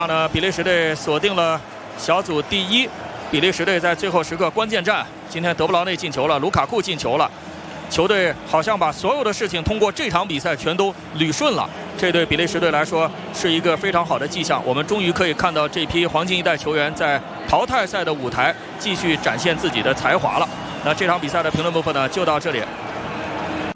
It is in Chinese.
呢，比利时队锁定了小组第一。比利时队在最后时刻关键战，今天德布劳内进球了，卢卡库进球了，球队好像把所有的事情通过这场比赛全都捋顺了。这对比利时队来说是一个非常好的迹象。我们终于可以看到这批黄金一代球员在淘汰赛的舞台继续展现自己的才华了。那这场比赛的评论部分呢，就到这里。